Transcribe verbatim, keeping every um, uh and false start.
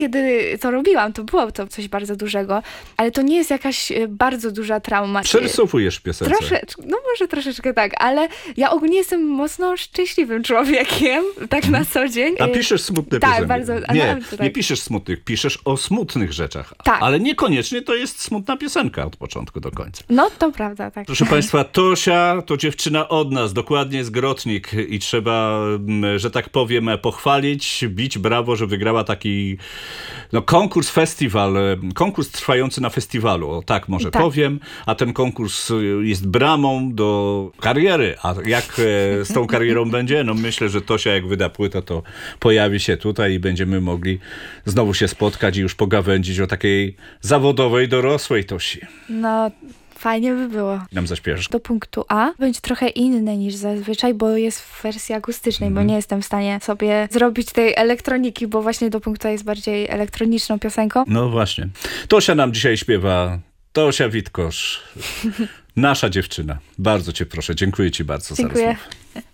Kiedy to robiłam, to było to coś bardzo dużego, ale to nie jest jakaś bardzo duża trauma. Przerysowujesz w piosence. Troszeczkę, no może troszeczkę tak, ale ja ogólnie jestem mocno szczęśliwym człowiekiem, tak na co dzień. A piszesz smutne tak, piosenki. bardzo. Nie, tak. nie piszesz smutnych, piszesz o smutnych rzeczach. Tak. Ale niekoniecznie to jest smutna piosenka od początku do końca. No to prawda, tak. Proszę Państwa, Tosia to dziewczyna od nas, dokładnie z Grotnik i trzeba, że tak powiem, pochwalić, bić brawo, że wygrała taki no, konkurs, festiwal, konkurs trwający na festiwalu, o tak może tak. powiem, a ten konkurs jest bramą do kariery, a jak z tą karierą będzie? No myślę, że Tosia jak wyda płytę, to pojawi się tutaj i będziemy mogli znowu się spotkać i już pogawędzić o takiej zawodowej, dorosłej Tosi. No... Fajnie by było. Nam zaśpiewasz. Do punktu A będzie trochę inne niż zazwyczaj, bo jest w wersji akustycznej, mm. bo nie jestem w stanie sobie zrobić tej elektroniki, bo właśnie do punktu A jest bardziej elektroniczną piosenką. No właśnie. Tosia nam dzisiaj śpiewa. Tosia Witkosz. Nasza dziewczyna. Bardzo cię proszę. Dziękuję ci bardzo Dziękuję. za rozmowę.